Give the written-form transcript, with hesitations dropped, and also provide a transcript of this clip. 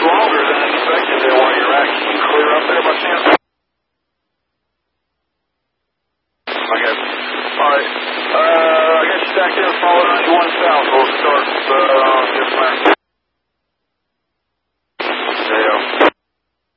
longer than expected there while you're actually clear up there by chance? Okay. Alright. I got you back there following 91 south.